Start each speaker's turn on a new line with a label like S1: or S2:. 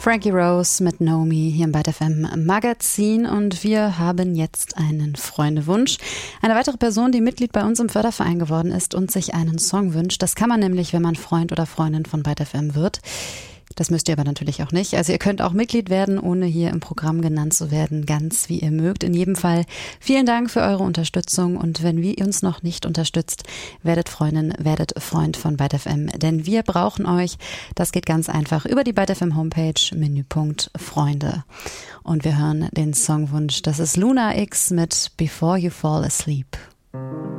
S1: Frankie Rose mit Naomi hier im Byte FM Magazin und wir haben jetzt einen Freundewunsch. Eine weitere Person, die Mitglied bei uns im Förderverein geworden ist und sich einen Song wünscht. Das kann man nämlich, wenn man Freund oder Freundin von Byte FM wird. Das müsst ihr aber natürlich auch nicht. Also ihr könnt auch Mitglied werden, ohne hier im Programm genannt zu werden, ganz wie ihr mögt. In jedem Fall vielen Dank für eure Unterstützung und wenn ihr uns noch nicht unterstützt, werdet Freundin, werdet Freund von Byte FM, denn wir brauchen euch. Das geht ganz einfach über die Byte FM Homepage, Menüpunkt Freunde. Und wir hören den Songwunsch, das ist Luna X mit Before You Fall Asleep.